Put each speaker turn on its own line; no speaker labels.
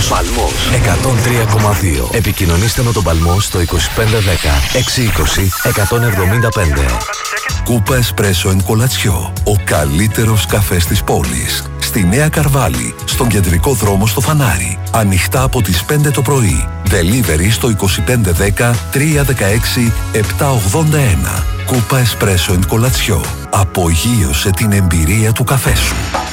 Παλμός 103,2. Επικοινωνήστε με τον Παλμό στο 2510 620 175.
Κούπα Εσπρέσο εν Κολατσιό. Ο καλύτερος καφές της πόλης. Στη Νέα Καρβάλη, στον κεντρικό δρόμο στο Φανάρι. Ανοιχτά από τις 5 το πρωί. Delivery στο 2510 316 781. Κούπα Εσπρέσο εν Κολατσιό. Απογείωσε την εμπειρία του καφέ σου.